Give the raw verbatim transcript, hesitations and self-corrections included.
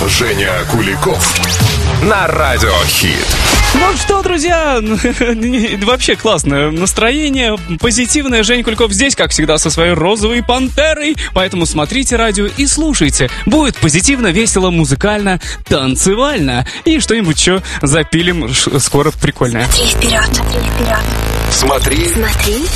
Женя Куликов на Радио Хит. Ну что, друзья, вообще классное настроение, позитивное. Женя Куликов здесь, как всегда, со своей розовой пантерой. Поэтому смотрите радио и слушайте. Будет позитивно, весело, музыкально, танцевально. И что-нибудь еще запилим скоро прикольное. Смотри вперед, смотри вперед. Смотри. Смотри.